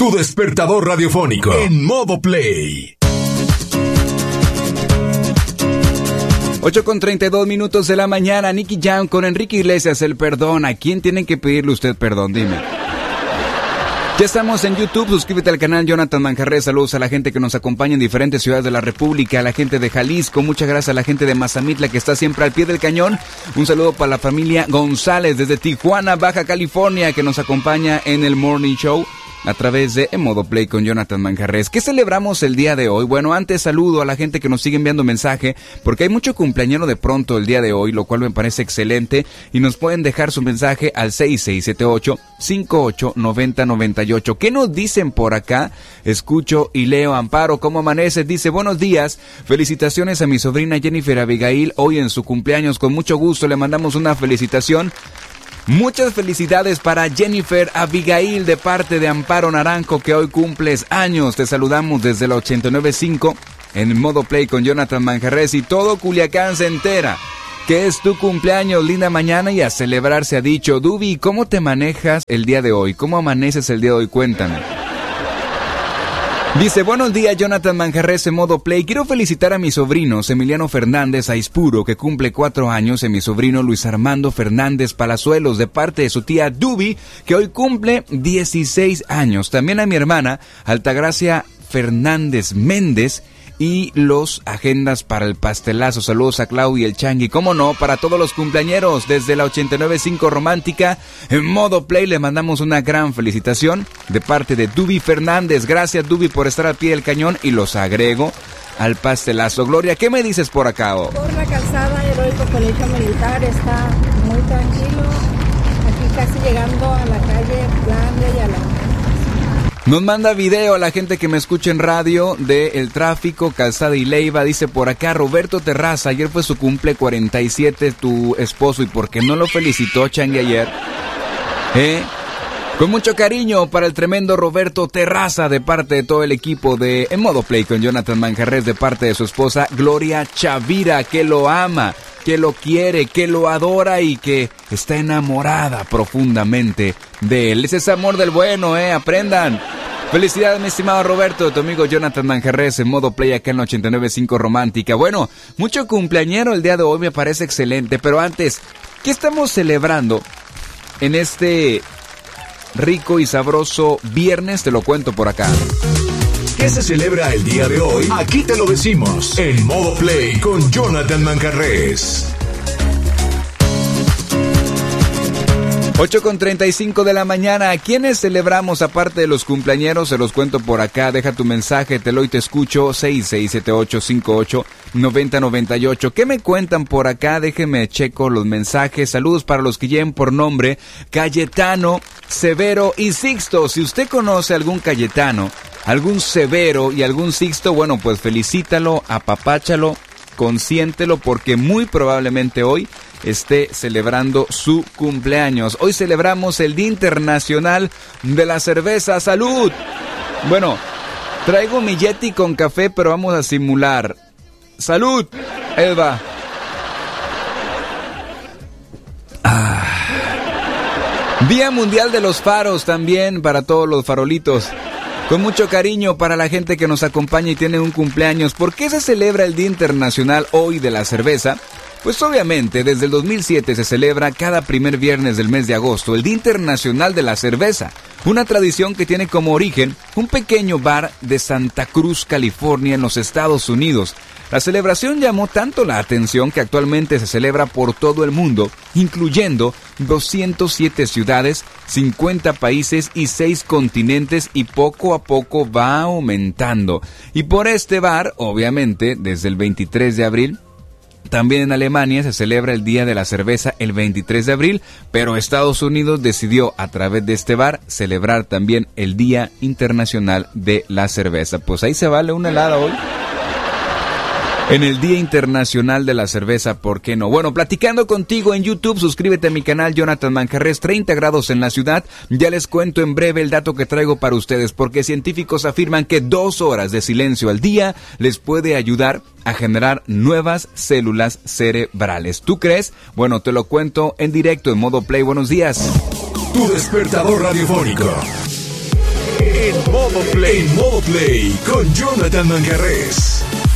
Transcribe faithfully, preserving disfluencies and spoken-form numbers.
Tu despertador radiofónico en modo play. ocho con treinta y dos minutos de la mañana. Nicky Jam con Enrique Iglesias, el perdón. ¿A quién tienen que pedirle usted perdón? Dime. Ya estamos en YouTube, suscríbete al canal Jonathan Manjarres. Saludos a la gente que nos acompaña en diferentes ciudades de la República, a la gente de Jalisco, muchas gracias a la gente de Mazamitla que está siempre al pie del cañón. Un saludo para la familia González desde Tijuana, Baja California, que nos acompaña en el Morning Show a través de En Modo Play con Jonathan Manjarres. ¿Qué celebramos el día de hoy? Bueno, antes saludo a la gente que nos sigue enviando mensaje, porque hay mucho cumpleañero de pronto el día de hoy, lo cual me parece excelente, y nos pueden dejar su mensaje al seis seis siete ocho, cinco ocho nueve cero nueve ocho. ¿Qué nos dicen por acá? Escucho y leo. Amparo, ¿cómo amaneces? Dice, buenos días, felicitaciones a mi sobrina Jennifer Abigail, hoy en su cumpleaños, con mucho gusto le mandamos una felicitación. Muchas felicidades para Jennifer Abigail de parte de Amparo Naranjo, que hoy cumples años. Te saludamos desde la ochenta y nueve punto cinco en Modo Play con Jonathan Manjarres y todo Culiacán se entera que es tu cumpleaños. Linda mañana y a celebrar se ha dicho. Dubi, ¿cómo te manejas el día de hoy? ¿Cómo amaneces el día de hoy? Cuéntame. Dice, buenos días, Jonathan Manjarres en Modo Play. Quiero felicitar a mis sobrinos Emiliano Fernández Aispuro, que cumple cuatro años, y mi sobrino Luis Armando Fernández Palazuelos, de parte de su tía Dubi, que hoy cumple dieciséis años. También a mi hermana Altagracia Fernández Méndez y los agendas para el pastelazo. Saludos a Claudia el Changui. Cómo no, para todos los cumpleañeros desde la ochenta y nueve punto cinco Romántica en Modo Play le mandamos una gran felicitación de parte de Dubi Fernández. Gracias, Dubi, por estar al pie del cañón, y los agrego al pastelazo. Gloria, ¿qué me dices por acá? Oh? Por la calzada, Heroico Colegio Militar está muy tranquilo, aquí casi llegando a la calle Flandes y a la... Nos manda video a la gente que me escucha en radio de el tráfico, Calzada y Leiva. Dice por acá Roberto Terraza, ayer fue su cumple cuarenta y siete, tu esposo, ¿y por qué no lo felicitó, Changue, ayer? ¿Eh? Con mucho cariño para el tremendo Roberto Terraza de parte de todo el equipo de En Modo Play con Jonathan Manjarres, de parte de su esposa Gloria Chavira, que lo ama, que lo quiere, que lo adora y que está enamorada profundamente de él. Ese es amor del bueno, eh, aprendan. Felicidades, mi estimado Roberto, tu amigo Jonathan Manjarres en Modo Play acá en la ochenta y nueve punto cinco Romántica. Bueno, mucho cumpleañero el día de hoy, me parece excelente, pero antes, ¿qué estamos celebrando en este rico y sabroso viernes? Te lo cuento por acá. ¿Qué se celebra el día de hoy? Aquí te lo decimos en Modo Play con Jonathan Manjarres. ocho con treinta y cinco de la mañana. ¿A quiénes celebramos aparte de los cumpleañeros? Se los cuento por acá. Deja tu mensaje, te lo y te escucho. seis seis siete ocho, cinco ocho nueve cero nueve ocho. ¿Qué me cuentan por acá? Déjenme checo los mensajes. Saludos para los que lleven por nombre Cayetano, Severo y Sixto. Si usted conoce algún Cayetano, algún Severo y algún Sixto, bueno, pues felicítalo, apapáchalo, consiéntelo, porque muy probablemente hoy esté celebrando su cumpleaños. Hoy celebramos el Día Internacional de la Cerveza. ¡Salud! Bueno, traigo mi Yeti con café, pero vamos a simular. ¡Salud! Elba. Ah. Día Mundial de los Faros también para todos los farolitos. Con mucho cariño para la gente que nos acompaña y tiene un cumpleaños. ¿Por qué se celebra el Día Internacional hoy de la Cerveza? Pues obviamente desde el dos mil siete se celebra cada primer viernes del mes de agosto el Día Internacional de la Cerveza, una tradición que tiene como origen un pequeño bar de Santa Cruz, California, en los Estados Unidos. La celebración llamó tanto la atención que actualmente se celebra por todo el mundo, incluyendo doscientas siete ciudades, cincuenta países y seis continentes, y poco a poco va aumentando. Y por este bar, obviamente, desde el veintitrés de abril, también en Alemania se celebra el Día de la Cerveza el veintitrés de abril, pero Estados Unidos decidió a través de este bar celebrar también el Día Internacional de la Cerveza. Pues ahí se vale una helada hoy. En el Día Internacional de la Cerveza, ¿por qué no? Bueno, platicando contigo en YouTube, suscríbete a mi canal Jonathan Manjarres, treinta grados en la ciudad. Ya les cuento en breve el dato que traigo para ustedes, porque científicos afirman que dos horas de silencio al día les puede ayudar a generar nuevas células cerebrales. ¿Tú crees? Bueno, te lo cuento en directo en Modo Play. Buenos días. Tu despertador radiofónico en Modo Play, en Modo Play con Jonathan Manjarrés.